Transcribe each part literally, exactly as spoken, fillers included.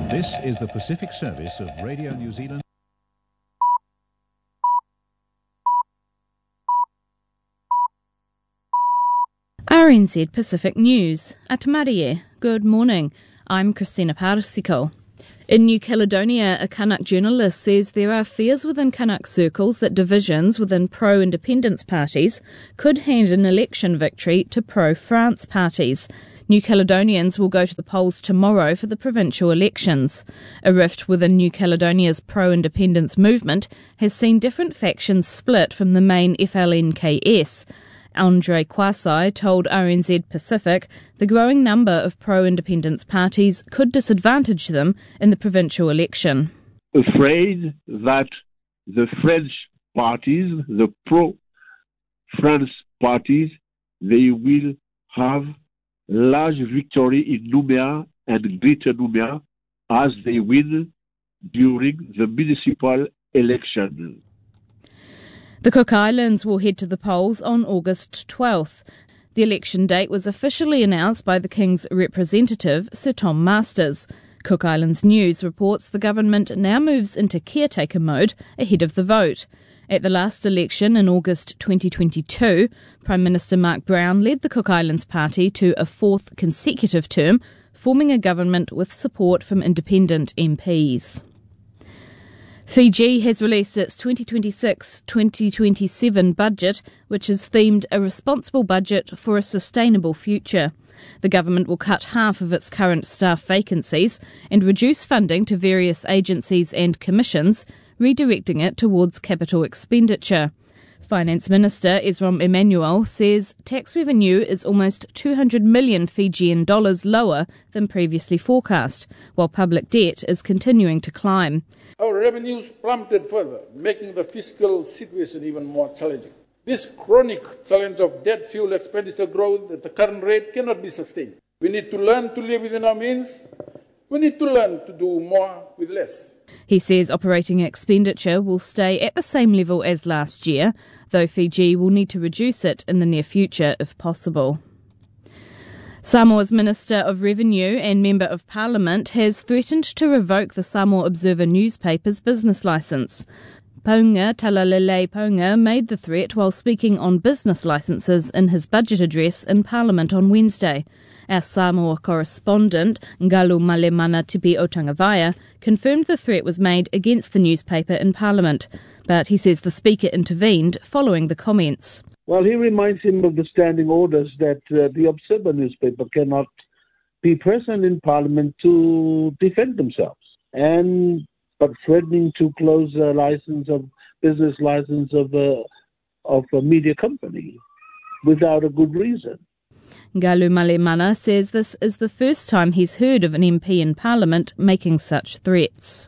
This is the Pacific Service of Radio New Zealand. R N Z Pacific News. Atamarie. Good morning. I'm Christina Parisiko. In New Caledonia, a Kanak journalist says there are fears within Kanak circles that divisions within pro-independence parties could hand an election victory to pro-France parties. New Caledonians will go to the polls tomorrow for the provincial elections. A rift within New Caledonia's pro-independence movement has seen different factions split from the main F L N K S. Andre Kwasai told R N Z Pacific the growing number of pro-independence parties could disadvantage them in the provincial election. Afraid that the French parties, the pro-France parties, they will have large victory in Noumea and Greater Noumea as they win during the municipal election. The Cook Islands will head to the polls on August twelfth. The election date was officially announced by the King's representative, Sir Tom Masters. Cook Islands News reports the government now moves into caretaker mode ahead of the vote. At the last election in August twenty twenty-two, Prime Minister Mark Brown led the Cook Islands Party to a fourth consecutive term, forming a government with support from independent M Ps. Fiji has released its twenty twenty-six twenty twenty-seven budget, which is themed A Responsible Budget for a Sustainable Future. The government will cut half of its current staff vacancies and reduce funding to various agencies and commissions, redirecting it towards capital expenditure. Finance Minister Esrom Emmanuel says tax revenue is almost two hundred million Fijian dollars lower than previously forecast, while public debt is continuing to climb. Our revenues plummeted further, making the fiscal situation even more challenging. This chronic challenge of debt-fueled expenditure growth at the current rate cannot be sustained. We need to learn to live within our means. We need to learn to do more with less. He says operating expenditure will stay at the same level as last year, though Fiji will need to reduce it in the near future if possible. Samoa's Minister of Revenue and Member of Parliament has threatened to revoke the Samoa Observer newspaper's business licence. Paunga Talalele Paunga made the threat while speaking on business licences in his budget address in Parliament on Wednesday. Our Samoa correspondent, Ngalu Malemana Tipi Otangavaya, confirmed the threat was made against the newspaper in Parliament, but he says the Speaker intervened following the comments. Well, he reminds him of the standing orders that uh, the Observer newspaper cannot be present in Parliament to defend themselves, and but threatening to close a license of business license of a of a media company without a good reason. Ngalu Malemana says this is the first time he's heard of an M P in Parliament making such threats.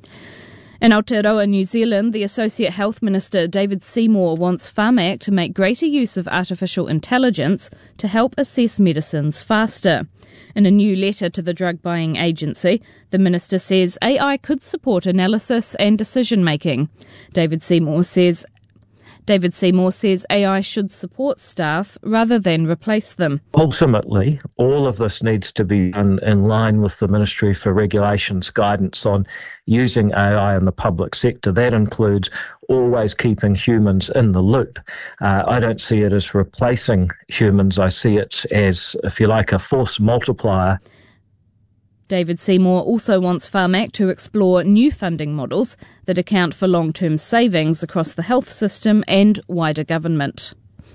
In Aotearoa, New Zealand, the Associate Health Minister David Seymour wants Pharmac to make greater use of artificial intelligence to help assess medicines faster. In a new letter to the drug buying agency, the minister says A I could support analysis and decision-making. David Seymour says David Seymour says A I should support staff rather than replace them. Ultimately, all of this needs to be done in line with the Ministry for Regulation's guidance on using A I in the public sector. That includes always keeping humans in the loop. Uh, I don't see it as replacing humans. I see it as, if you like, a force multiplier. David Seymour also wants Pharmac to explore new funding models that account for long-term savings across the health system and wider government.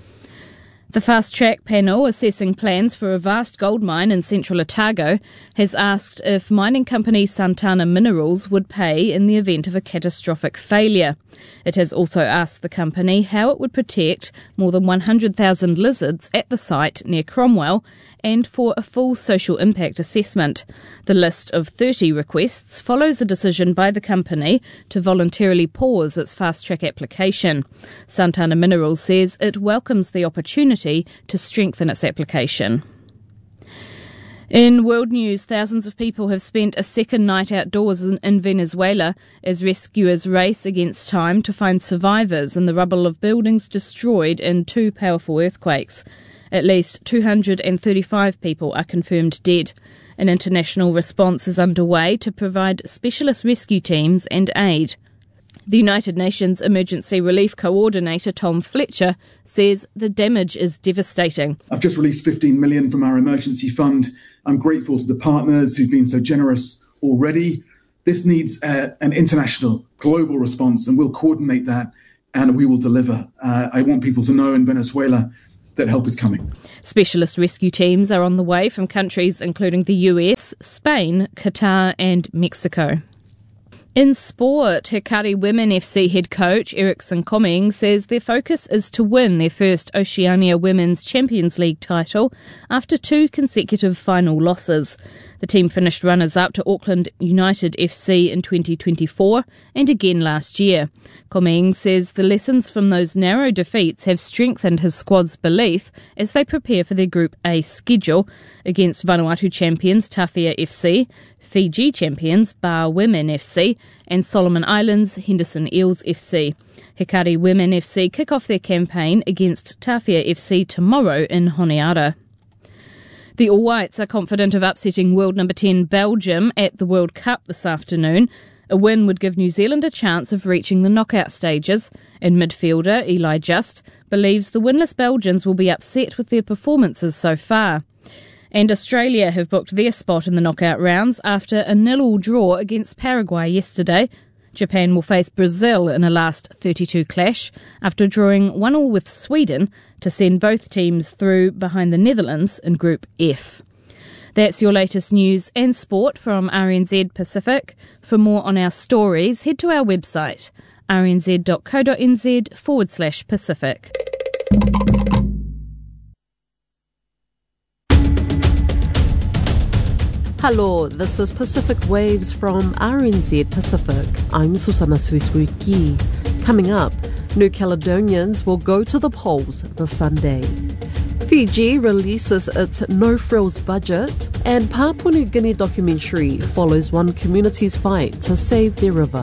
The Fast Track panel assessing plans for a vast gold mine in central Otago has asked if mining company Santana Minerals would pay in the event of a catastrophic failure. It has also asked the company how it would protect more than one hundred thousand lizards at the site near Cromwell and for a full social impact assessment. The list of thirty requests follows a decision by the company to voluntarily pause its Fast Track application. Santana Minerals says it welcomes the opportunity to strengthen its application. In world news, thousands of people have spent a second night outdoors in, in Venezuela as rescuers race against time to find survivors in the rubble of buildings destroyed in two powerful earthquakes. At least two hundred thirty-five people are confirmed dead. An international response is underway to provide specialist rescue teams and aid. The United Nations Emergency Relief Coordinator Tom Fletcher says the damage is devastating. I've just released fifteen million dollars from our emergency fund. I'm grateful to the partners who've been so generous already. This needs uh, an international, global response, and we'll coordinate that and we will deliver. Uh, I want people to know in Venezuela that help is coming. Specialist rescue teams are on the way from countries including the U S, Spain, Qatar and Mexico. In sport, Hikari Women F C head coach Eriksson Coming says their focus is to win their first Oceania Women's Champions League title after two consecutive final losses. The team finished runners-up to Auckland United F C in twenty twenty-four and again last year. Coming says the lessons from those narrow defeats have strengthened his squad's belief as they prepare for their Group A schedule against Vanuatu champions Tawhia F C, Fiji champions Bar Women F C and Solomon Islands Henderson Eels F C. Hikari Women F C kick off their campaign against Tawhia F C tomorrow in Honiara. The All Whites are confident of upsetting world number ten Belgium at the World Cup this afternoon. A win would give New Zealand a chance of reaching the knockout stages, and midfielder Eli Just believes the winless Belgians will be upset with their performances so far. And Australia have booked their spot in the knockout rounds after a nil-all draw against Paraguay yesterday. Japan will face Brazil in a last thirty-two clash after drawing one all with Sweden to send both teams through behind the Netherlands in Group F. That's your latest news and sport from R N Z Pacific. For more on our stories, head to our website rnz.co.nz forward slash Pacific. Hello, this is Pacific Waves from R N Z Pacific. I'm Susana Suiswiki. Coming up, New Caledonians will go to the polls this Sunday. Fiji releases its no-frills budget, and Papua New Guinea documentary follows one community's fight to save their river.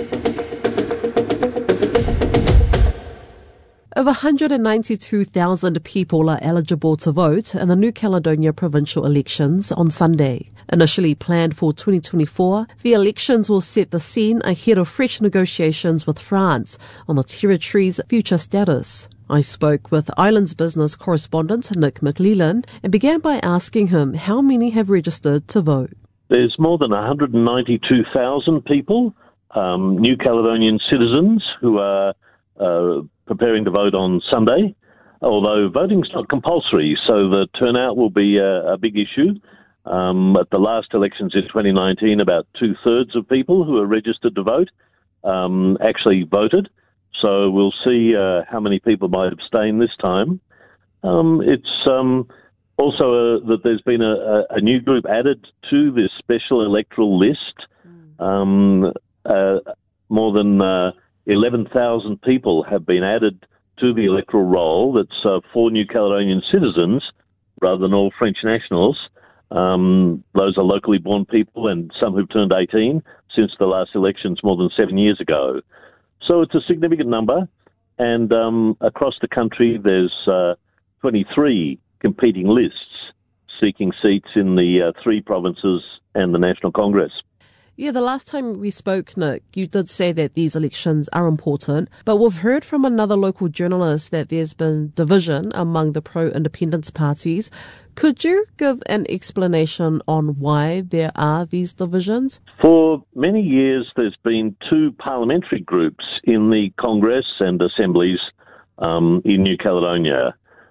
Over one hundred ninety-two thousand people are eligible to vote in the New Caledonia provincial elections on Sunday. Initially planned for twenty twenty-four, the elections will set the scene ahead of fresh negotiations with France on the territory's future status. I spoke with Islands Business correspondent Nick McLellan and began by asking him how many have registered to vote. There's more than one hundred ninety-two thousand people, um, New Caledonian citizens who are uh, preparing to vote on Sunday, although voting's not compulsory, so the turnout will be a, a big issue. Um, at the last elections in twenty nineteen, about two-thirds of people who are registered to vote um, actually voted, so we'll see uh, how many people might abstain this time. Um, it's um, also a, that there's been a, a new group added to this special electoral list. Um, uh, more than uh, eleven thousand people have been added to the electoral roll. That's uh, for New Caledonian citizens rather than all French nationals. Um, those are locally born people and some who've turned eighteen since the last elections more than seven years ago. So it's a significant number, and um, across the country there's uh, twenty-three competing lists seeking seats in the uh, three provinces and the National Congress. Yeah, the last time we spoke, Nick, you did say that these elections are important, but we've heard from another local journalist that there's been division among the pro-independence parties. Could you give an explanation on why there are these divisions? For many years, there's been two parliamentary groups in the Congress and assemblies um, in New Caledonia.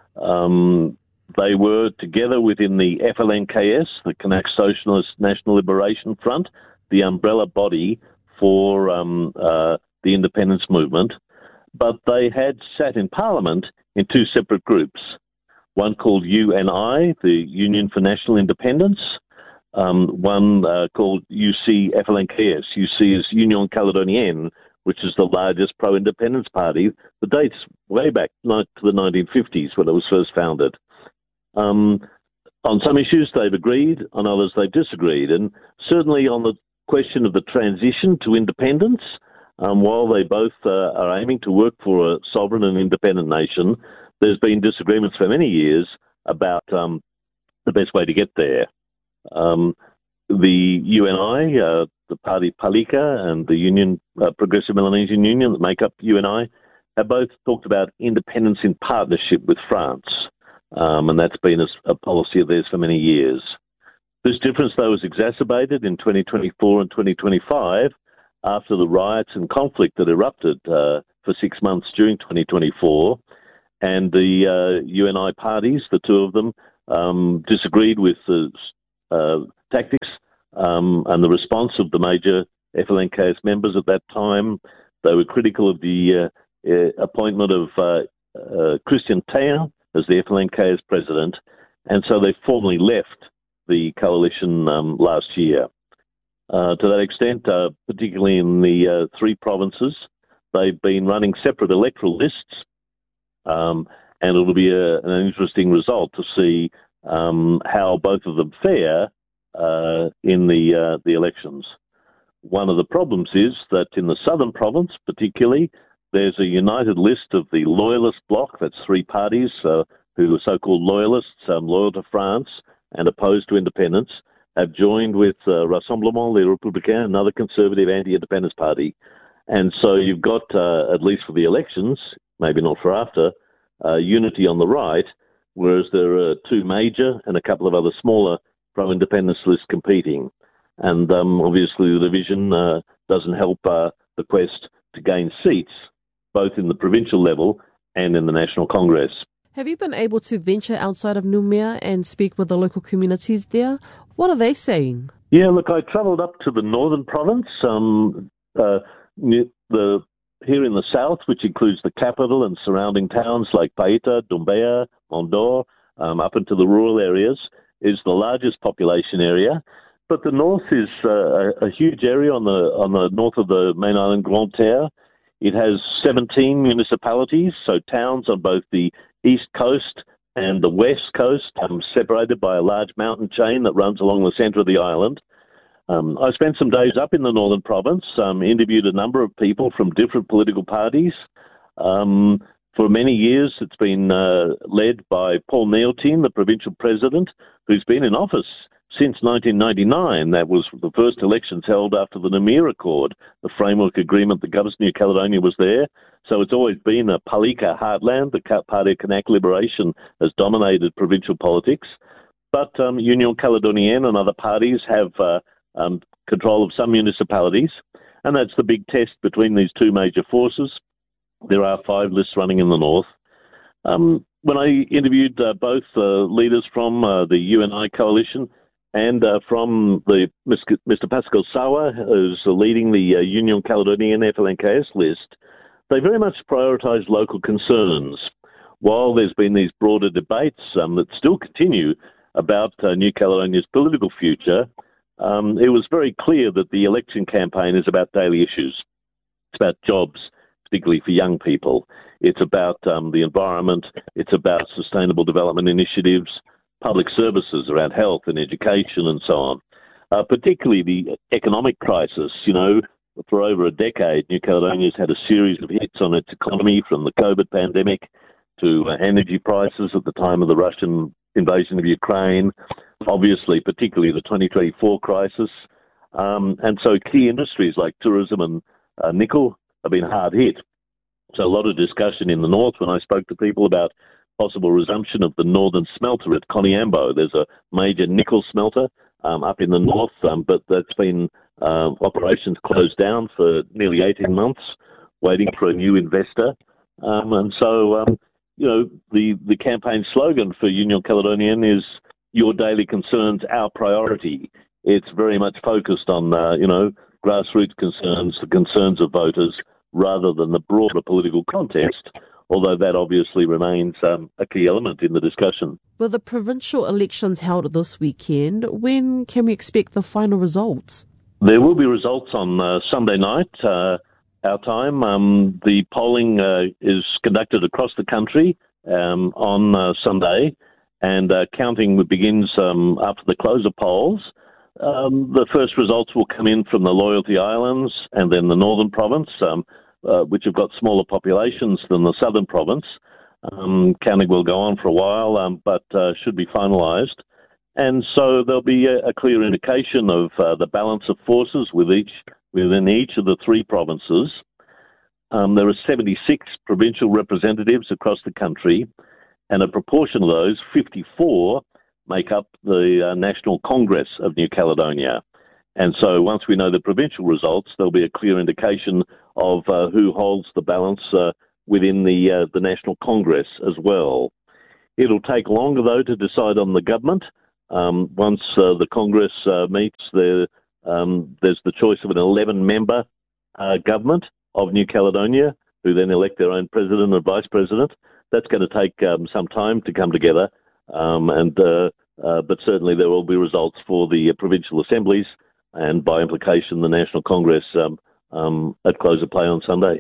Um, they were together within the F L N K S, the Kanak Socialist National Liberation Front, the umbrella body for um, uh, the independence movement, but they had sat in Parliament in two separate groups, one called U N I, the Union for National Independence, um, one uh, called U C F L N K S. U C is Union Caledonienne, which is the largest pro-independence party. The dates way back to the nineteen fifties when it was first founded. Um, on some issues they've agreed, on others they've disagreed, and certainly on the question of the transition to independence, um, while they both uh, are aiming to work for a sovereign and independent nation, there's been disagreements for many years about um, the best way to get there. Um, the U N I, uh, the party Palika and the Union, uh, Progressive Melanesian Union that make up U N I, have both talked about independence in partnership with France. Um, and that's been a, a policy of theirs for many years. This difference, though, was exacerbated in twenty twenty-four and twenty twenty-five after the riots and conflict that erupted uh, for six months during twenty twenty-four. And the uh, U N I parties, the two of them, um, disagreed with the uh, tactics um, and the response of the major F L N K S members at that time. They were critical of the uh, uh, appointment of uh, uh, Christian Taylor as the F L N K S president, and so they formally left the coalition um, last year. Uh, to that extent, uh, particularly in the uh, three provinces, they've been running separate electoral lists, um, and it'll be a, an interesting result to see um, how both of them fare uh, in the uh, the elections. One of the problems is that in the southern province, particularly, there's a united list of the Loyalist bloc, that's three parties uh, who are so-called Loyalists, um, loyal to France and opposed to independence, have joined with uh, Rassemblement Les Républicains, another conservative anti-independence party. And so you've got, uh, at least for the elections, maybe not for after, uh, unity on the right, whereas there are two major and a couple of other smaller pro-independence lists competing. And um, obviously the division uh, doesn't help uh, the quest to gain seats, both in the provincial level and in the National Congress. Have you been able to venture outside of Noumea and speak with the local communities there? What are they saying? Yeah, look, I travelled up to the northern province, um, uh, the here in the south, which includes the capital and surrounding towns like Paita, Doumbia, Mondor, um, up into the rural areas, is the largest population area. But the north is uh, a, a huge area on the on the north of the main island, Grande Terre. It has seventeen municipalities, so towns on both the east coast and the west coast, um, separated by a large mountain chain that runs along the centre of the island. Um, I spent some days up in the northern province, um, interviewed a number of people from different political parties. Um, for many years, it's been uh, led by Paul Neotine, the provincial president, who's been in office since nineteen ninety-nine. That was the first elections held after the Noumea Accord, the framework agreement that governs New Caledonia was there. So it's always been a Palika heartland. The Parti of Kanak Liberation has dominated provincial politics. But um, Union Caledonienne and other parties have uh, um, control of some municipalities, and that's the big test between these two major forces. There are five lists running in the north. Um, when I interviewed uh, both uh, leaders from uh, the U N I coalition and uh, from the Mister Pascal Sawa, who's leading the uh, Union Caledonienne F L N K S list, they very much prioritise local concerns. While there's been these broader debates um, that still continue about uh, New Caledonia's political future, um, it was very clear that the election campaign is about daily issues. It's about jobs, particularly for young people. It's about um, the environment. It's about sustainable development initiatives, public services around health and education and so on. Uh, particularly the economic crisis. You know, for over a decade, New Caledonia's had a series of hits on its economy, from the COVID pandemic to uh, energy prices at the time of the Russian invasion of Ukraine, obviously, particularly the twenty twenty-four crisis. Um, and so key industries like tourism and uh, nickel have been hard hit. So a lot of discussion in the north when I spoke to people about possible resumption of the northern smelter at Koniambo. There's a major nickel smelter um, up in the north, um, but that's been uh, operations closed down for nearly eighteen months, waiting for a new investor. Um, and so, um, you know, the, the campaign slogan for Union Caledonienne is "Your daily concerns, our priority." It's very much focused on, uh, you know, grassroots concerns, the concerns of voters, rather than the broader political context, although that obviously remains um, a key element in the discussion. With the provincial elections held this weekend, when can we expect the final results? There will be results on uh, Sunday night, uh, our time. Um, the polling uh, is conducted across the country um, on uh, Sunday, and uh, counting begins um, after the close of polls. Um, the first results will come in from the Loyalty Islands and then the Northern Province, um, uh, which have got smaller populations than the Southern Province. Um, counting will go on for a while, um, but uh, should be finalised. And so there'll be a, a clear indication of uh, the balance of forces with each, within each of the three provinces. Um, there are seventy-six provincial representatives across the country, and a proportion of those, fifty-four, make up the uh, National Congress of New Caledonia. And so once we know the provincial results, there'll be a clear indication of uh, who holds the balance uh, within the uh, the National Congress as well. It'll take longer, though, to decide on the government. Um, once uh, the Congress uh, meets, there, um, there's the choice of an eleven-member uh, government of New Caledonia, who then elect their own president and vice president. That's going to take um, some time to come together, um, and uh, uh, but certainly there will be results for the uh, provincial assemblies, and by implication the National Congress um, um, at close of play on Sunday.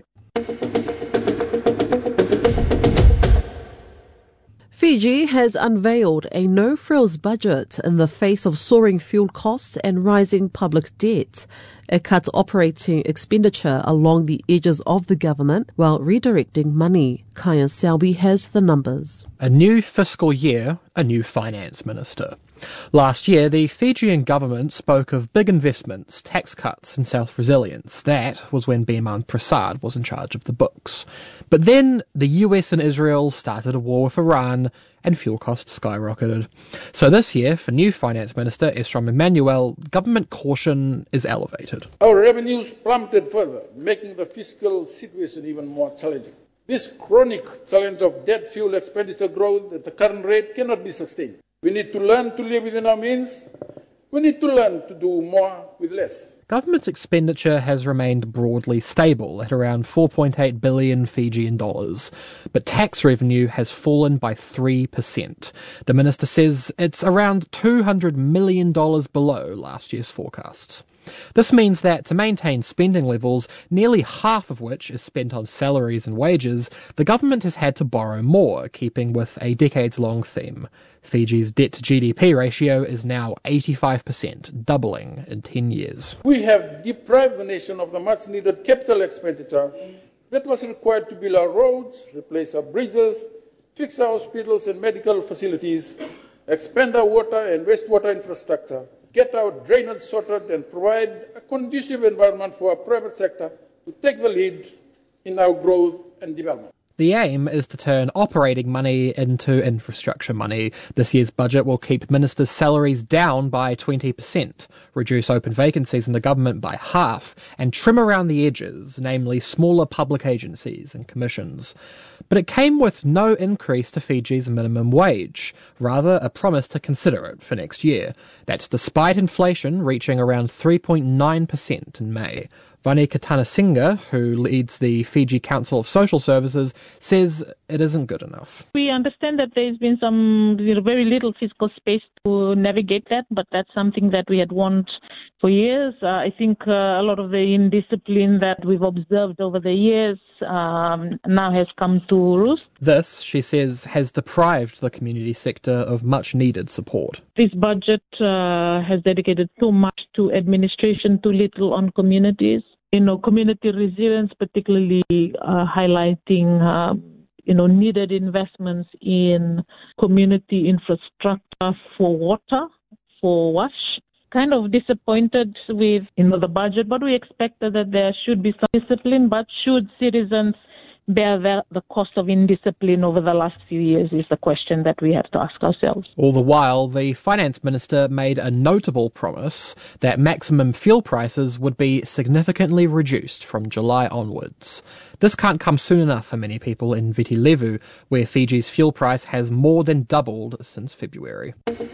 Fiji has unveiled a no-frills budget in the face of soaring fuel costs and rising public debt. It cuts operating expenditure along the edges of the government while redirecting money. Kyan Selby has the numbers. A new fiscal year, a new finance minister. Last year, the Fijian government spoke of big investments, tax cuts and self-resilience. That was when Biman Prasad was in charge of the books. But then the U S and Israel started a war with Iran and fuel costs skyrocketed. So this year, for new Finance Minister Esrom Emmanuel, government caution is elevated. Our revenues plummeted further, making the fiscal situation even more challenging. This chronic challenge of debt fuel expenditure growth at the current rate cannot be sustained. We need to learn to live within our means. We need to learn to do more with less. Government's expenditure has remained broadly stable at around four point eight billion Fijian dollars, but tax revenue has fallen by three percent. The minister says it's around two hundred million dollars below last year's forecasts. This means that to maintain spending levels, nearly half of which is spent on salaries and wages, the government has had to borrow more, keeping with a decades-long theme. Fiji's debt-to-G D P ratio is now eighty-five percent, doubling in ten years. We have deprived the nation of the much-needed capital expenditure that was required to build our roads, replace our bridges, fix our hospitals and medical facilities, expand our water and wastewater infrastructure, get our drainage sorted and provide a conducive environment for our private sector to take the lead in our growth and development. The aim is to turn operating money into infrastructure money. This year's budget will keep ministers' salaries down by twenty percent, reduce open vacancies in the government by half, and trim around the edges, namely smaller public agencies and commissions. But it came with no increase to Fiji's minimum wage, rather a promise to consider it for next year. That's despite inflation reaching around three point nine percent in May. Vani Katanasinghe, who leads the Fiji Council of Social Services, says it isn't good enough. We understand that there's been some you know, very little fiscal space to navigate that, but that's something that we had wanted for years. Uh, I think uh, a lot of the indiscipline that we've observed over the years um, now has come to roost. This, she says, has deprived the community sector of much needed support. This budget uh, has dedicated too much to administration, too little on communities. You know, community resilience, particularly uh, highlighting, uh, you know, needed investments in community infrastructure for water, for wash. Kind of disappointed with, you know, the budget, but we expected that there should be some discipline. But should citizens bear the, the cost of indiscipline over the last few years is the question that we have to ask ourselves. All the while, the finance minister made a notable promise that maximum fuel prices would be significantly reduced from July onwards. This can't come soon enough for many people in Viti Levu, where Fiji's fuel price has more than doubled since February.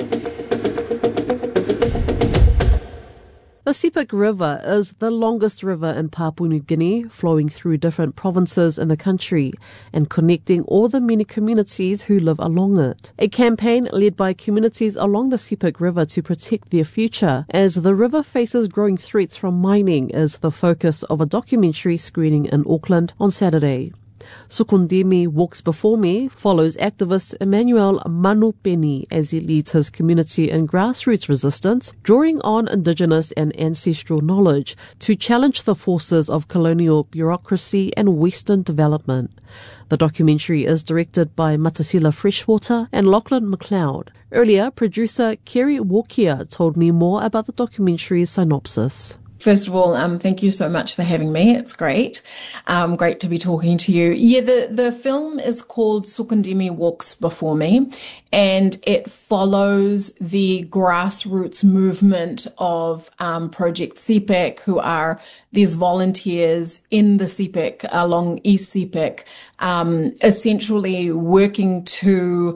The Sepik River is the longest river in Papua New Guinea, flowing through different provinces in the country and connecting all the many communities who live along it. A campaign led by communities along the Sepik River to protect their future as the river faces growing threats from mining is the focus of a documentary screening in Auckland on Saturday. Sukundemi Walks Before Me follows activist Emmanuel Manupeni as he leads his community in grassroots resistance, drawing on indigenous and ancestral knowledge to challenge the forces of colonial bureaucracy and Western development. The documentary is directed by Matasila Freshwater and Lachlan McLeod. Earlier, producer Kerry Wokia told me more about the documentary's synopsis. First of all, um, thank you so much for having me. It's great. Um, great to be talking to you. Yeah, the, the film is called Sukundimi Walks Before Me, and it follows the grassroots movement of um, Project C P E C, who are these volunteers in the C P E C, along East C P E C, um, essentially working to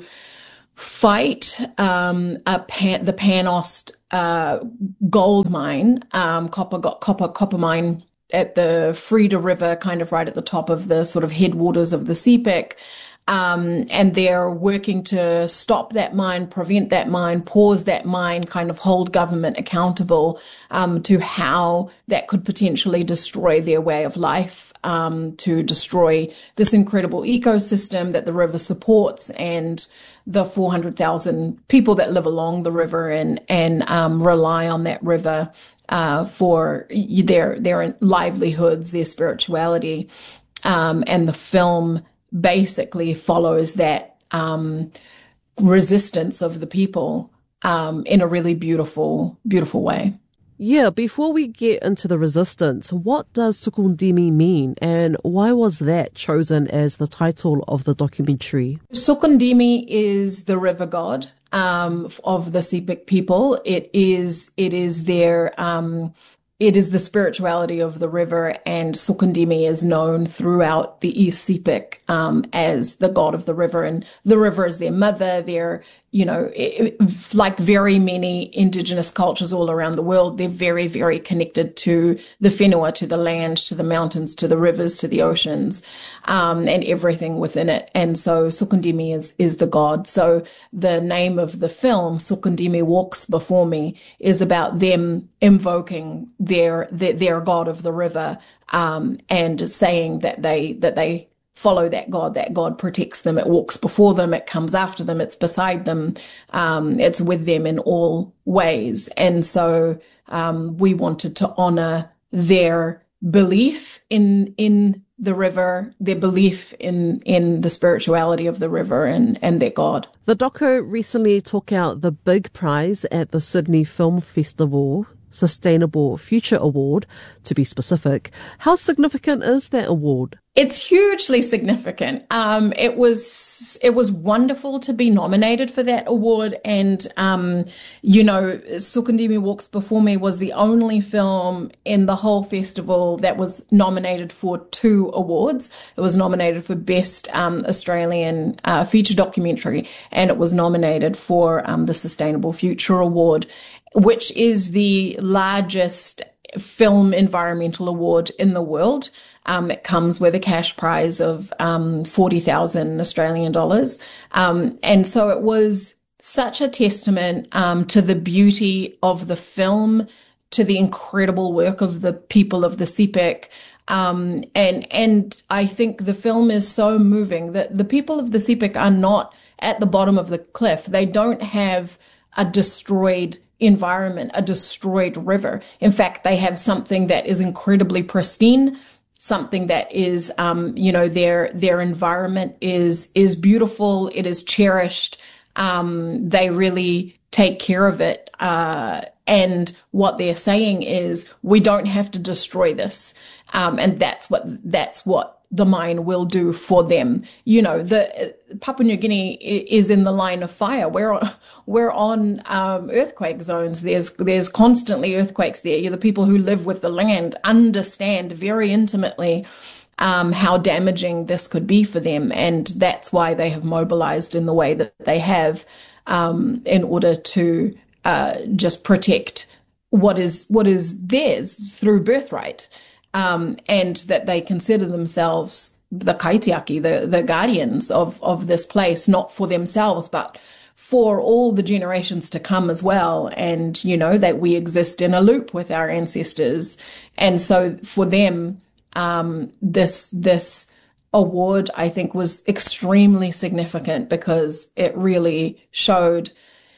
fight um, a pan, the Panost uh, gold mine, um, copper, copper, copper mine at the Freda River, kind of right at the top of the sort of headwaters of the C P E C. Um, and they're working to stop that mine, prevent that mine, pause that mine, kind of hold government accountable um, to how that could potentially destroy their way of life, um, to destroy this incredible ecosystem that the river supports and the four hundred thousand people that live along the river and, and um, rely on that river uh, for their, their livelihoods, their spirituality. Um, and the film basically follows that um, resistance of the people um, in a really beautiful, beautiful way. Yeah, before we get into the resistance, what does Sukundimi mean and why was that chosen as the title of the documentary? Sukundimi is the river god um, of the C P E C people. It is, it is their, um, it is the spirituality of the river, and Sukundimi is known throughout the East C P E C um, as the god of the river, and the river is their mother. They're, you know, it, like very many indigenous cultures all around the world, they're very, very connected to the whenua, to the land, to the mountains, to the rivers, to the oceans, um, and everything within it. And so Sukundimi is, is the god. So the name of the film, Sukundimi Walks Before Me, is about them invoking their, their, their god of the river, um, and saying that they, that they, follow that God, that God protects them, it walks before them, it comes after them, it's beside them, um, it's with them in all ways. And so um, we wanted to honor their belief in in the river, their belief in, in the spirituality of the river and, and their God. The doco recently took out the big prize at the Sydney Film Festival, Sustainable Future Award, to be specific. How significant is that award? It's hugely significant. Um, it was, it was wonderful to be nominated for that award. And, um, you know, Sukundimi Walks Before Me was the only film in the whole festival that was nominated for two awards. It was nominated for Best, um, Australian, uh, Feature Documentary, and it was nominated for, um, the Sustainable Future Award, which is the largest film environmental award in the world. Um, it comes with a cash prize of um, forty thousand Australian dollars. Um, and so it was such a testament um, to the beauty of the film, to the incredible work of the people of the C P E C. Um, and, and I think the film is so moving that the people of the C P E C are not at the bottom of the cliff. They don't have a destroyed environment, a destroyed river. In fact, they have something that is incredibly pristine, something that is, um, you know, their, their environment is, is beautiful. It is cherished. Um, they really take care of it. Uh, and what they're saying is we don't have to destroy this. Um, and that's what, that's what the mine will do for them. You know, the uh, Papua New Guinea is in the line of fire. We're on, we're on um, earthquake zones. There's there's constantly earthquakes there. You know, the people who live with the land understand very intimately um, how damaging this could be for them, and that's why they have mobilized in the way that they have um, in order to uh, just protect what is what is theirs through birthright. Um, and that they consider themselves the kaitiaki, the, the guardians of, of this place, not for themselves, but for all the generations to come as well. And, you know, that we exist in a loop with our ancestors. And so for them, um, this, this award, I think, was extremely significant because it really showed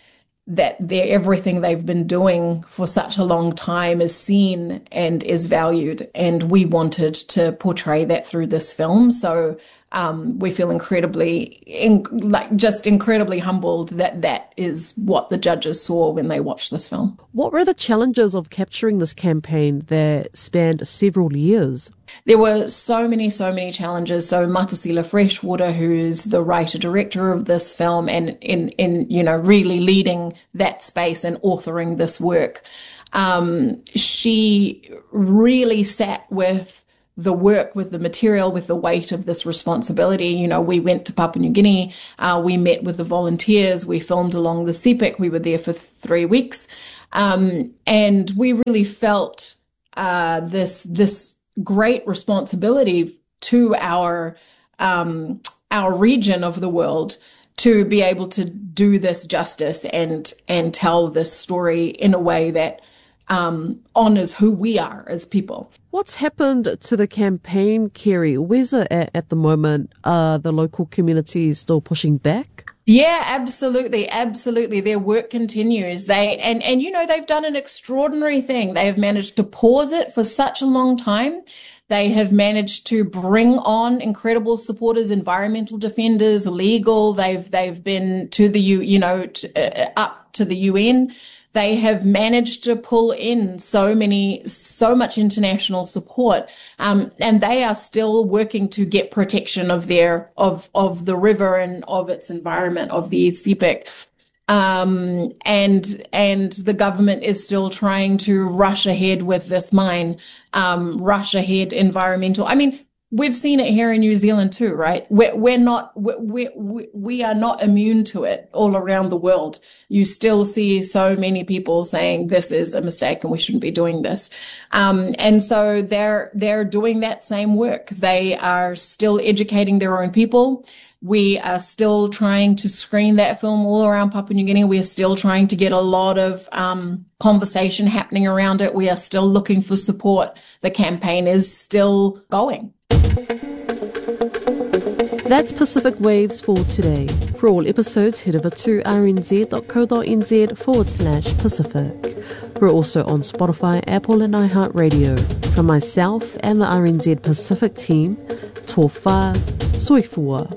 that they're, everything they've been doing for such a long time is seen and is valued. And we wanted to portray that through this film. So um, we feel incredibly, in, like just incredibly humbled that that is what the judges saw when they watched this film. What were the challenges of capturing this campaign that spanned several years? There were so many, so many challenges. So Matasila Freshwater, who's the writer-director of this film and in, in, you know, really leading that space and authoring this work, um, she really sat with the work, with the material, with the weight of this responsibility. You know, we went to Papua New Guinea, uh, we met with the volunteers, we filmed along the Sepik, we were there for three weeks. Um, and we really felt, uh, this, this great responsibility to our, um, our region of the world to be able to do this justice and, and tell this story in a way that Um, honours who we are as people. What's happened to the campaign, Kerry? Where's it at, at the moment? Are the local communities still pushing back? Yeah, absolutely, absolutely. Their work continues. They and and you know they've done an extraordinary thing. They have managed to pause it for such a long time. They have managed to bring on incredible supporters, environmental defenders, legal. They've they've been to the U, you know, to, uh, up to the U N. They have managed to pull in so many, so much international support, um, and they are still working to get protection of their, of, of the river and of its environment, of the Sepik. Um, and, and the government is still trying to rush ahead with this mine, um, rush ahead environmental. I mean, we've seen it here in New Zealand too, right? We're, we're not, we we we are not immune to it all around the world. You still see so many people saying this is a mistake and we shouldn't be doing this. Um, and so they're, they're doing that same work. They are still educating their own people. We are still trying to screen that film all around Papua New Guinea. We are still trying to get a lot of um, conversation happening around it. We are still looking for support. The campaign is still going. That's Pacific Waves for today. For all episodes, head over to rnz.co.nz forward slash Pacific. We're also on Spotify, Apple and iHeartRadio. From myself and the R N Z Pacific team, tō whā, soifua.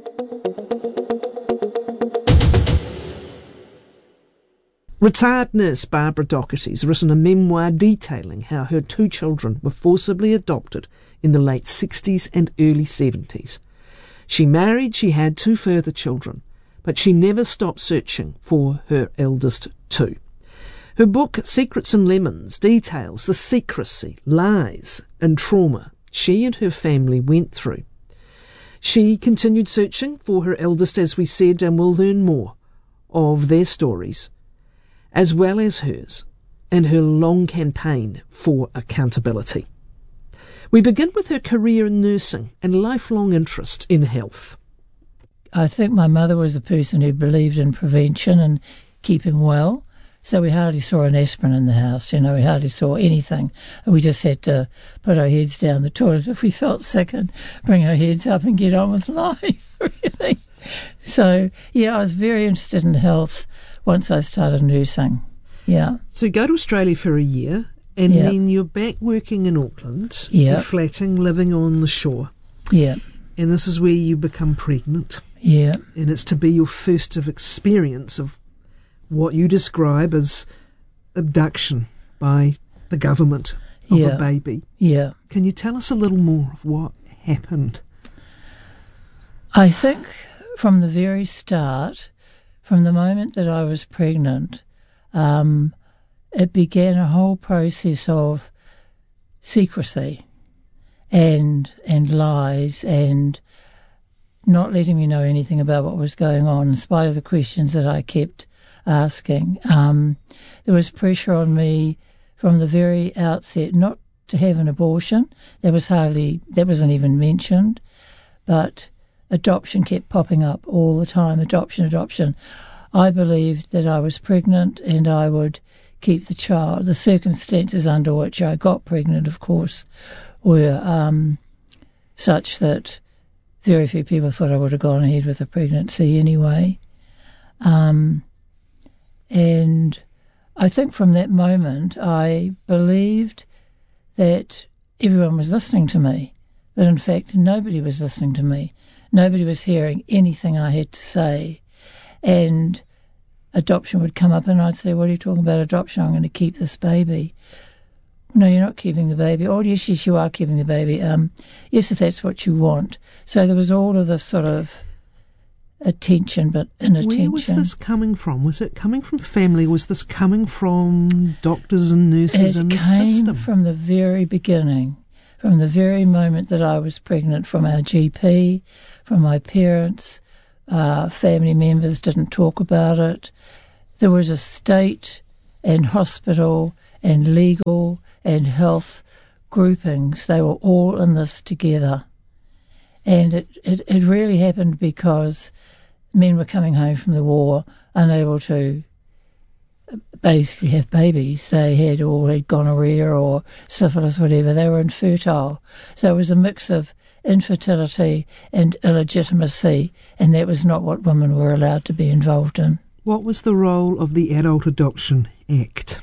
Retired nurse Barbara Doherty has written a memoir detailing how her two children were forcibly adopted in the late sixties and early seventies. She married, she had two further children, but she never stopped searching for her eldest two. Her book, Secrets and Lemons, details the secrecy, lies and trauma she and her family went through. She continued searching for her eldest, as we said, and we'll learn more of their stories, as well as hers, and her long campaign for accountability. We begin with her career in nursing and lifelong interest in health. I think my mother was a person who believed in prevention and keeping well, so we hardly saw an aspirin in the house, you know, we hardly saw anything. We just had to put our heads down the toilet if we felt sick and bring our heads up and get on with life, really. So, yeah, I was very interested in health once I started nursing, yeah. So you go to Australia for a year, and yep. then you're back working in Auckland, yep. you're flatting, living on the shore. Yeah. And this is where you become pregnant. Yeah. And it's to be your first of experience of what you describe as abduction by the government of yeah. a baby. Yeah. Can you tell us a little more of what happened? I think from the very start, from the moment that I was pregnant, um, it began a whole process of secrecy and and lies and not letting me know anything about what was going on in spite of the questions that I kept asking. Um, there was pressure on me from the very outset not to have an abortion. That was hardly, that wasn't even mentioned, but adoption kept popping up all the time, adoption, adoption. I believed that I was pregnant and I would keep the child. The circumstances under which I got pregnant, of course, were um, such that very few people thought I would have gone ahead with a pregnancy anyway. Um, and I think from that moment I believed that everyone was listening to me, but in fact nobody was listening to me. Nobody was hearing anything I had to say. And adoption would come up and I'd say, what are you talking about adoption? I'm going to keep this baby. No, you're not keeping the baby. Oh, yes, yes, you are keeping the baby. Um, yes, if that's what you want. So there was all of this sort of attention, but inattention. Where was this coming from? Was it coming from family? Was this coming from doctors and nurses it in the came system? From the very beginning, from the very moment that I was pregnant, from our G P, from my parents. Uh, family members didn't talk about it. There was a state and hospital and legal and health groupings. They were all in this together. And it, it, it really happened because men were coming home from the war unable to basically have babies. They had all had gonorrhea or syphilis, whatever. They were infertile. So it was a mix of infertility and illegitimacy, and that was not what women were allowed to be involved in. What was the role of the Adult Adoption Act?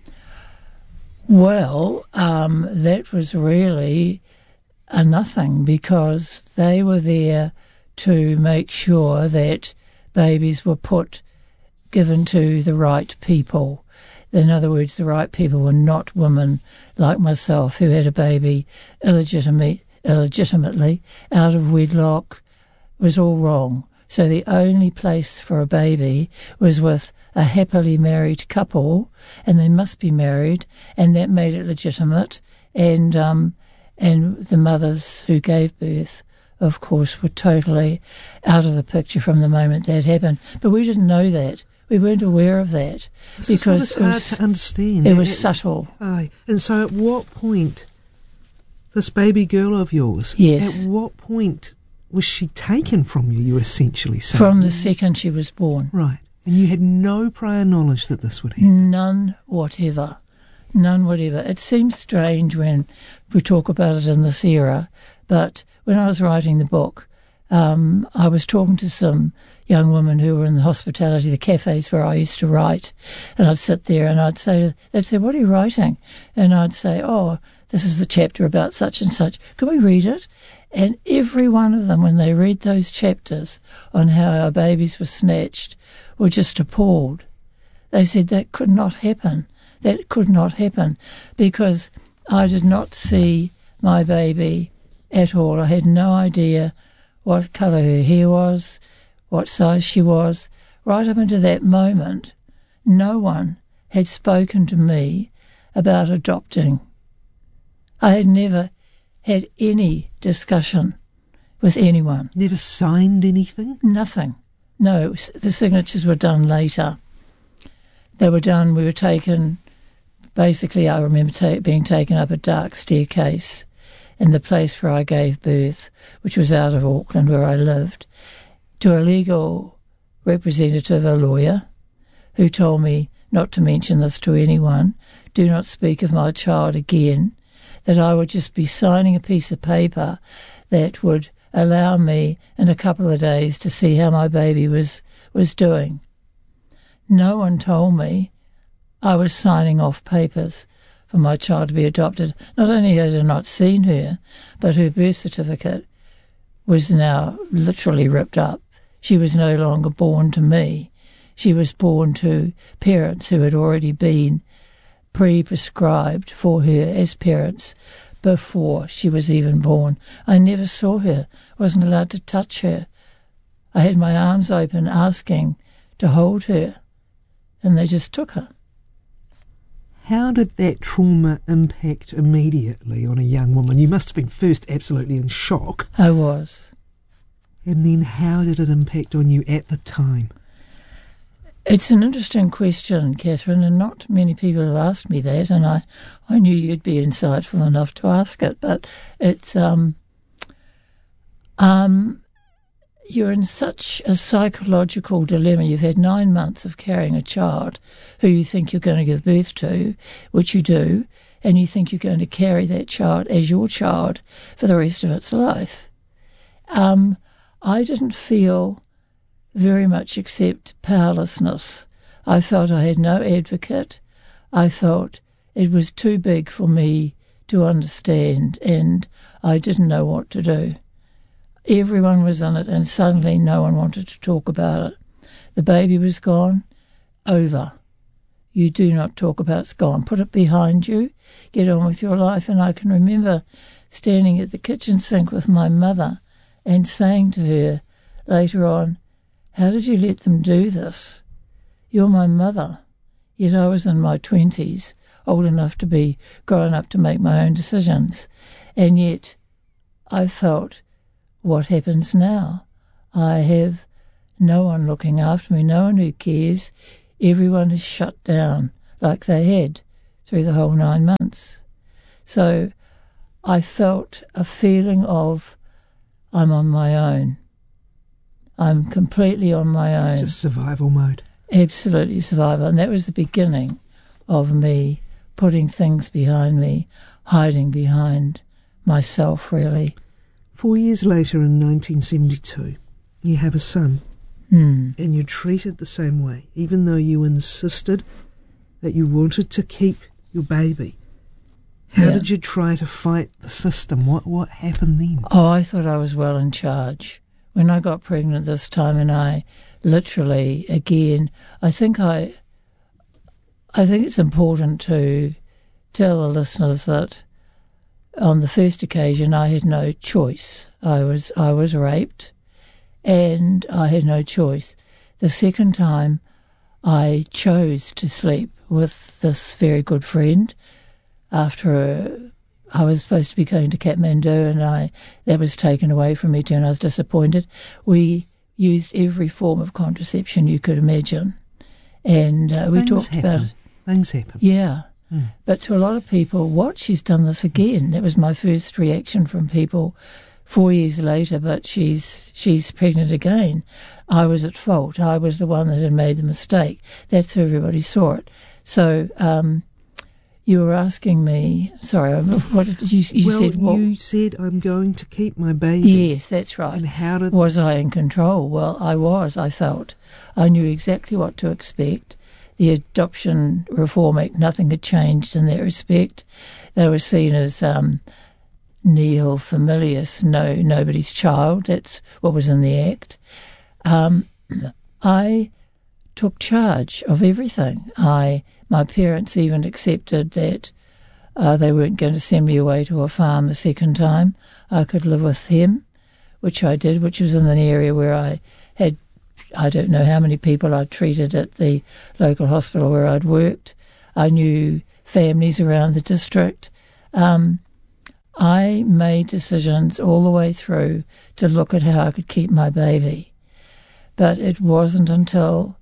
Well, um, that was really a nothing, because they were there to make sure that babies were put, given to the right people. In other words, the right people were not women like myself who had a baby illegitimate, illegitimately out of wedlock. It was all wrong. So the only place for a baby was with a happily married couple, and they must be married, and that made it legitimate. And um, and the mothers who gave birth, of course, were totally out of the picture from the moment that happened. But we didn't know that. We weren't aware of that. This because is what it's hard to understand. It was it, subtle. Aye. And so at what point, this baby girl of yours, yes. at what point was she taken from you, you're essentially saying? From the second she was born. Right. And you had no prior knowledge that this would happen? None whatever. None whatever. It seems strange when we talk about it in this era, but when I was writing the book, um, I was talking to some young women who were in the hospitality, the cafes where I used to write, and I'd sit there and I'd say, they'd say, what are you writing? And I'd say, oh, this is the chapter about such and such. Can we read it? And every one of them, when they read those chapters on how our babies were snatched, were just appalled. They said that could not happen. That could not happen, because I did not see my baby at all. I had no idea what colour her hair was, what size she was. Right up until that moment, no one had spoken to me about adopting. I had never had any discussion with anyone. Never signed anything? Nothing. No, the signatures were done later. They were done, we were taken, basically I remember ta- being taken up a dark staircase in the place where I gave birth, which was out of Auckland where I lived, to a legal representative, a lawyer, who told me not to mention this to anyone, do not speak of my child again, that I would just be signing a piece of paper that would allow me in a couple of days to see how my baby was, was doing. No one told me I was signing off papers for my child to be adopted. Not only had I not seen her, but her birth certificate was now literally ripped up. She was no longer born to me. She was born to parents who had already been pre-prescribed for her as parents before she was even born. I never saw her, wasn't allowed to touch her. I had my arms open asking to hold her, and they just took her. How did that trauma impact immediately on a young woman? You must have been first absolutely in shock. I was. And then how did it impact on you at the time? It's an interesting question, Catherine, and not many people have asked me that, and I, I knew you'd be insightful enough to ask it, but it's... um, um, you're in such a psychological dilemma. You've had nine months of carrying a child who you think you're going to give birth to, which you do, and you think you're going to carry that child as your child for the rest of its life. Um, I didn't feel very much except powerlessness. I felt I had no advocate. I felt it was too big for me to understand, and I didn't know what to do. everyone was in it, and suddenly no one wanted to talk about it. The baby was gone. Over. You do not talk about it's gone. Put it behind you. Get on with your life. And I can remember standing at the kitchen sink with my mother and saying to her later on, how did you let them do this? You're my mother. Yet I was in my twenties, old enough to be grown up to make my own decisions. And yet I felt, what happens now? I have no one looking after me, no one who cares. Everyone is shut down like they had through the whole nine months. So I felt a feeling of I'm on my own. I'm completely on my own. It's just survival mode. Absolutely survival. And that was the beginning of me putting things behind me, hiding behind myself, really. Four years later, in nineteen seventy-two, you have a son. Mm. And you're treated the same way, even though you insisted that you wanted to keep your baby. How yeah. did you try to fight the system? What what happened then? Oh, I thought I was well in charge. When I got pregnant this time, and I literally, again, I think I, I think it's important to tell the listeners that on the first occasion I had no choice. I was I was raped, and I had no choice. The second time, I chose to sleep with this very good friend after a, I was supposed to be going to Kathmandu, and I that was taken away from me too, and I was disappointed. We used every form of contraception you could imagine, and uh, we Things talked happen. about it. Things happen. Yeah. Mm. But to a lot of people, what, she's done this again? That was my first reaction from people four years later, but she's she's pregnant again. I was at fault. I was the one that had made the mistake. That's how everybody saw it. So um, you were asking me, sorry, what did you, you well, said? Well, you said, I'm going to keep my baby. Yes, that's right. And how did... Was I in control? Well, I was, I felt. I knew exactly what to expect. The Adoption Reform Act, nothing had changed in that respect. They were seen as um, nihil familius, no, nobody's child. That's what was in the Act. Um, I took charge of everything. I, my parents even accepted that uh, they weren't going to send me away to a farm the second time. I could live with them, which I did, which was in an area where I had, I don't know how many people I'd treated at the local hospital where I'd worked. I knew families around the district. Um, I made decisions all the way through to look at how I could keep my baby. But it wasn't until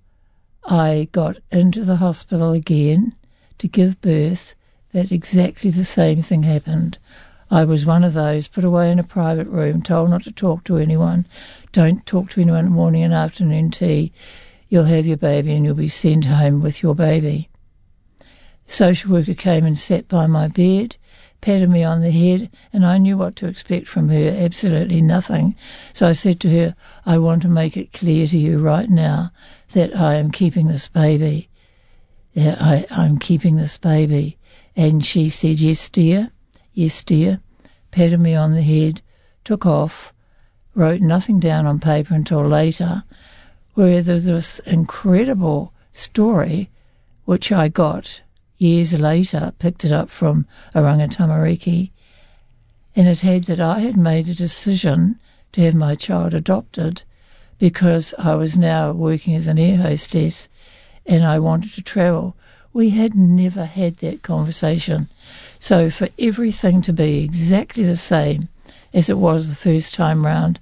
I got into the hospital again to give birth that exactly the same thing happened. I was one of those put away in a private room, told not to talk to anyone. Don't talk to anyone morning and afternoon tea. You'll have your baby and you'll be sent home with your baby. The social worker came and sat by my bed, patted me on the head, and I knew what to expect from her, absolutely nothing. So I said to her, I want to make it clear to you right now that I am keeping this baby. That I, I'm keeping this baby. And she said, yes, dear, yes, dear, patted me on the head, took off, wrote nothing down on paper until later, where there was this incredible story, which I got years later, picked it up from Oranga Tamariki, and it had that I had made a decision to have my child adopted because I was now working as an air hostess and I wanted to travel. We had never had that conversation. So for everything to be exactly the same as it was the first time round,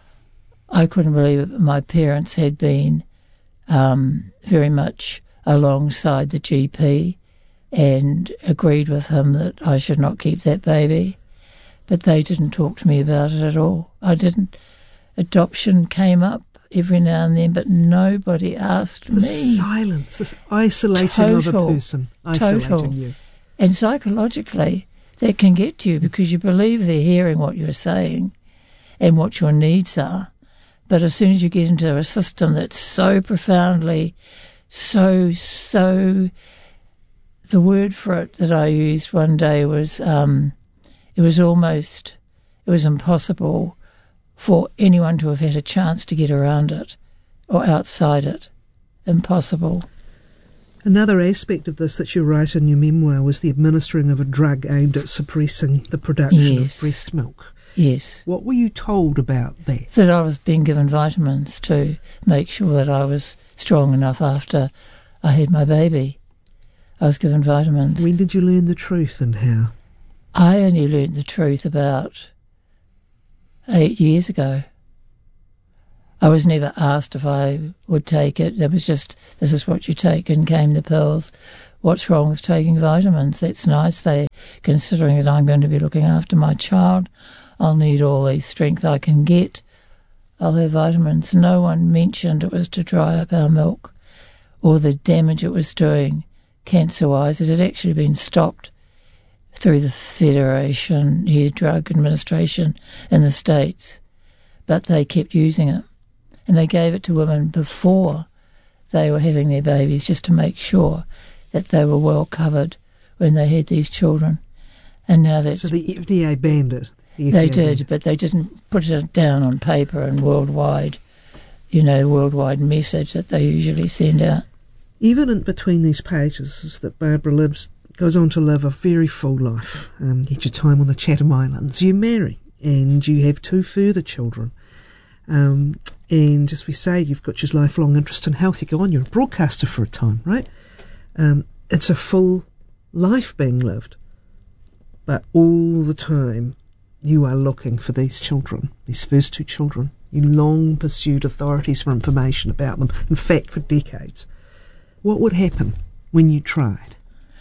I couldn't believe it. My parents had been um, very much alongside the G P and agreed with him that I should not keep that baby. But they didn't talk to me about it at all. I didn't. Adoption came up every now and then, but nobody asked the me. Silence, this isolating total, of a person, isolating total. you. And psychologically, that can get to you because you believe they're hearing what you're saying and what your needs are. But as soon as you get into a system that's so profoundly, so, so... The word for it that I used one day was, um, it was almost, it was impossible for anyone to have had a chance to get around it or outside it. Impossible. Another aspect of this that you write in your memoir was the administering of a drug aimed at suppressing the production Yes. of breast milk. Yes. What were you told about that? That I was being given vitamins to make sure that I was strong enough after I had my baby. I was given vitamins. When did you learn the truth and how? I only learned the truth about eight years ago. I was never asked if I would take it. It was just, this is what you take, and came the pills. What's wrong with taking vitamins? That's nice. They, considering that I'm going to be looking after my child, I'll need all the strength I can get. I'll have vitamins. No one mentioned it was to dry up our milk or the damage it was doing cancer-wise. It had actually been stopped through the Federation, the Drug Administration in the States, but they kept using it. And they gave it to women before they were having their babies, just to make sure that they were well covered when they had these children. And now that's... So the F D A banned it? The They F D A did, but they didn't put it down on paper and worldwide, you know, worldwide message that they usually send out. Evident between these pages is that Barbara lives goes on to live a very full life. Um, you get your time on the Chatham Islands. You marry, and you have two further children. Um, and as we say, you've got your lifelong interest in health. You go on, you're a broadcaster for a time, right? Um, it's a full life being lived. But all the time, you are looking for these children, these first two children. You long pursued authorities for information about them, in fact, for decades. What would happen when you tried?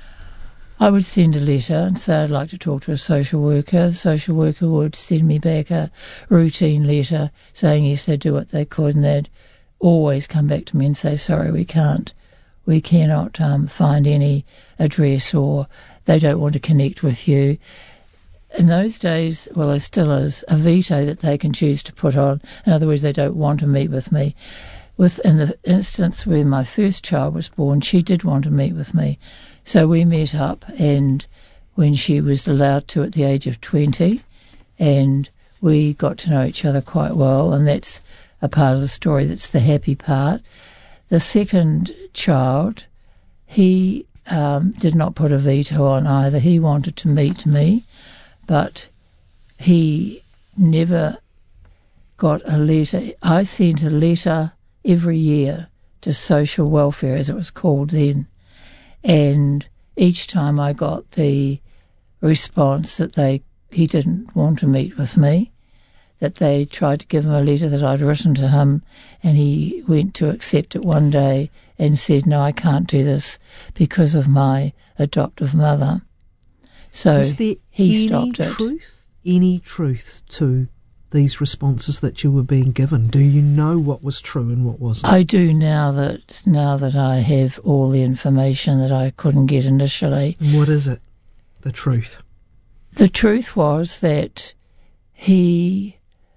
I would send a letter and say I'd like to talk to a social worker. The social worker would send me back a routine letter saying yes, they'd do what they could, and they'd always come back to me and say, sorry, we can't, we cannot um, find any address, or they don't want to connect with you. In those days, well, there still is a veto that they can choose to put on. In other words, they don't want to meet with me. With, in the instance where my first child was born, she did want to meet with me. So we met up, and when she was allowed to at the age of twenty, and we got to know each other quite well, and that's a part of the story that's the happy part. The second child, he um, did not put a veto on either. He wanted to meet me, but he never got a letter. I sent a letter every year to social welfare, as it was called then, and each time I got the response that they he didn't want to meet with me, that they tried to give him a letter that I'd written to him, and he went to accept it one day and said, no, I can't do this because of my adoptive mother. So Is there he any stopped it. truth, any truth to these responses that you were being given? Do you know what was true and what wasn't? I do now that now that I have all the information that I couldn't get initially. What is it? The truth? The truth was that he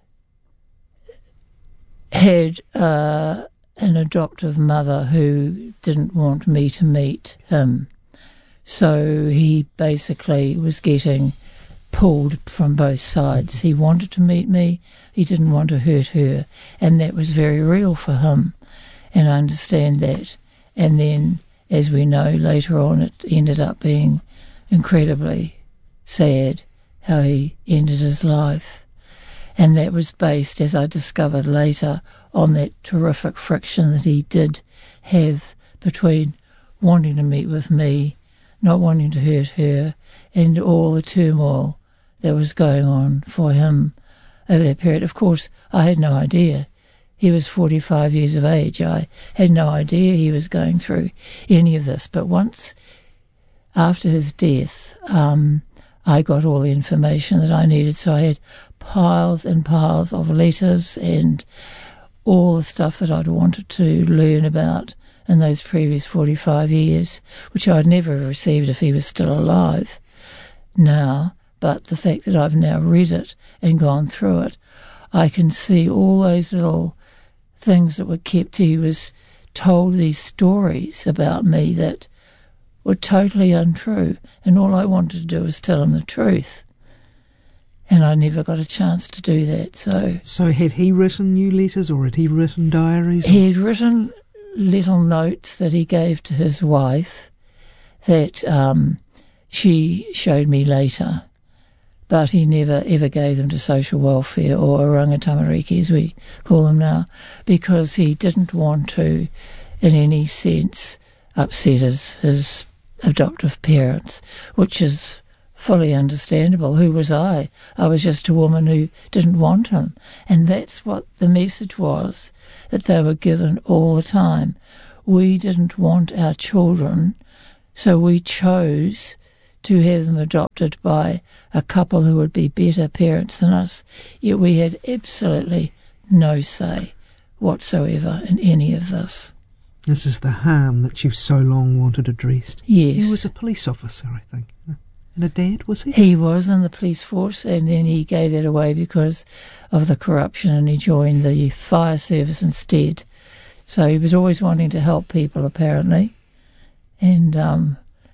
had uh, an adoptive mother who didn't want me to meet him. So he basically was getting pulled from both sides. He wanted to meet me, he didn't want to hurt her, and that was very real for him, and I understand that. And then, as we know, later on it ended up being incredibly sad how he ended his life, and that was based, as I discovered later, on that terrific friction that he did have between wanting to meet with me, not wanting to hurt her, and all the turmoil that was going on for him over that period. Of course, I had no idea. He was forty-five years of age. I had no idea he was going through any of this. But once, after his death, um, I got all the information that I needed. So I had piles and piles of letters and all the stuff that I'd wanted to learn about in those previous forty-five years, which I'd never have received if he was still alive now. But the fact that I've now read it and gone through it, I can see all those little things that were kept. He was told these stories about me that were totally untrue, and all I wanted to do was tell him the truth. and I never got a chance to do that. So, so had he written you letters, or had he written diaries? He had written little notes that he gave to his wife that um, she showed me later, but he never ever gave them to social welfare or Oranga Tamariki, as we call them now, because he didn't want to, in any sense, upset his, his adoptive parents, which is fully understandable. Who was I? I was just a woman who didn't want him. And that's what the message was that they were given all the time. We didn't want our children, so we chose to have them adopted by a couple who would be better parents than us. Yet we had absolutely no say whatsoever in any of this. This is the harm that you've so long wanted addressed. Yes. He was a police officer, I think. And a dad, was he? He was in the police force, and then he gave that away because of the corruption, and he joined the fire service instead. So he was always wanting to help people, apparently. And, um,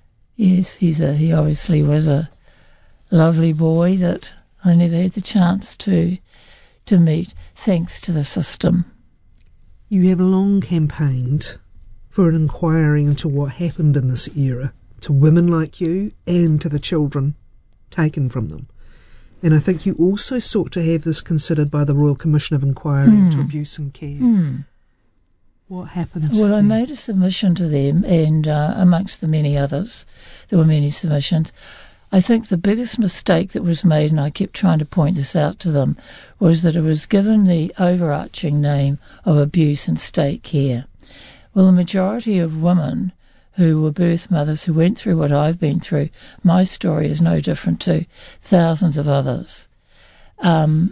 yes, he's a, he obviously was a lovely boy that I never had the chance to to meet, thanks to the system. You have long campaigned for an inquiry into what happened in this era to women like you and to the children taken from them. And I think you also sought to have this considered by the Royal Commission of Inquiry mm. into Abuse and Care. Mm. What happened? Well, there? I made a submission to them, and uh, amongst the many others, there were many submissions. I think the biggest mistake that was made, and I kept trying to point this out to them, was that it was given the overarching name of abuse and state care. Well, the majority of women who were birth mothers who went through what I've been through, my story is no different to thousands of others, um,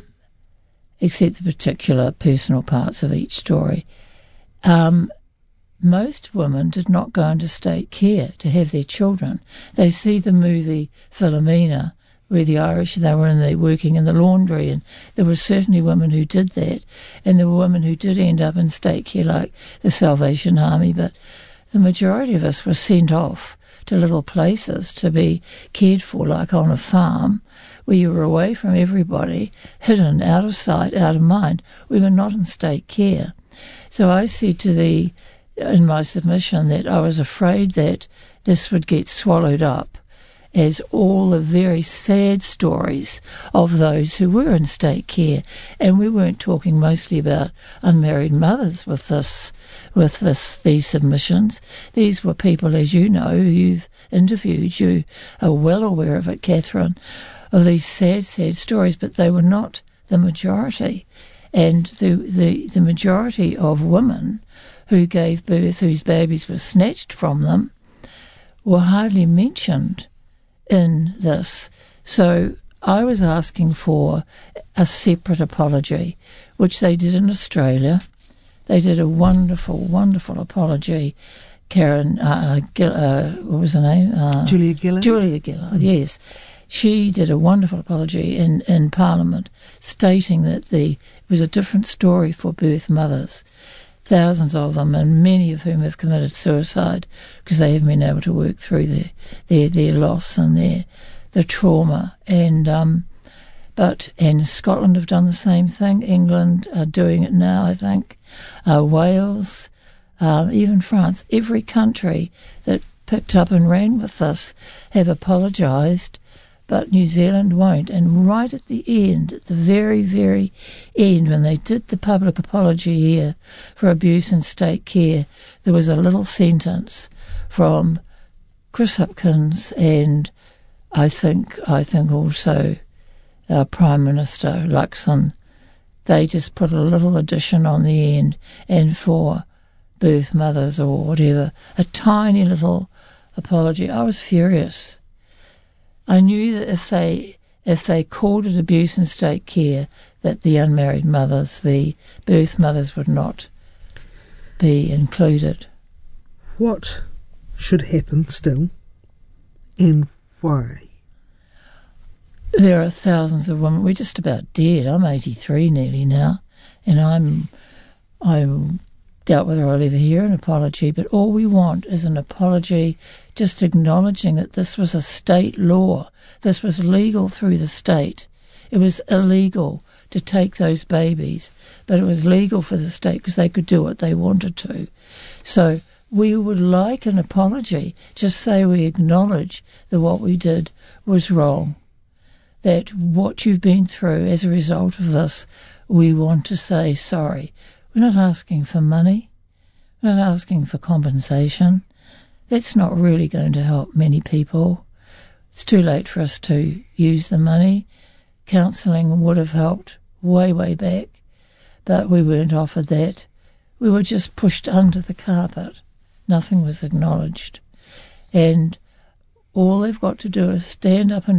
except the particular personal parts of each story. Um, most women did not go into state care to have their children. They see the movie Philomena, where the Irish, they were in the, working in the laundry, and there were certainly women who did that, and there were women who did end up in state care, like the Salvation Army, but the majority of us were sent off to little places to be cared for, like on a farm, where you were away from everybody, hidden, out of sight, out of mind. We were not in state care. So I said to the, in my submission, that I was afraid that this would get swallowed up as all the very sad stories of those who were in state care. And we weren't talking mostly about unmarried mothers with this, with this, these submissions. These were people, as you know, who you've interviewed. You are well aware of it, Catherine, of these sad, sad stories, but they were not the majority. And the, the, the majority of women who gave birth, whose babies were snatched from them, were hardly mentioned in this. So I was asking for a separate apology, which they did in Australia. They did a wonderful, wonderful apology. Karen, uh, Gill, uh, what was her name? Uh, Julia Gillard. Julia Gillard, yes. She did a wonderful apology in, in Parliament, stating that the it was a different story for birth mothers, thousands of them, and many of whom have committed suicide because they haven't been able to work through their their, their loss and their the trauma. And um, but and Scotland have done the same thing. England are doing it now, I think. Uh, Wales, uh, even France, every country that picked up and ran with this have apologised. But New Zealand won't. And right at the end, at the very, very end, when they did the public apology here for abuse in state care, there was a little sentence from Chris Hipkins and I think I think also our Prime Minister Luxon. They just put a little addition on the end, and for birth mothers or whatever, a tiny little apology. I was furious. I knew that if they if they called it abuse in state care, that the unmarried mothers, the birth mothers, would not be included. What should happen still, and why? There are thousands of women. We're just about dead. I'm eighty-three nearly now, and I'm I'm doubt whether I'll ever hear an apology, but all we want is an apology, just acknowledging that this was a state law. This was legal through the state. It was illegal to take those babies, but it was legal for the state because they could do what they wanted to. So we would like an apology. Just say we acknowledge that what we did was wrong, that what you've been through as a result of this, we want to say sorry. We're not asking for money. We're not asking for compensation. That's not really going to help many people. It's too late for us to use the money. Counselling would have helped way, way back, but we weren't offered that. We were just pushed under the carpet. Nothing was acknowledged. And all they've got to do is stand up and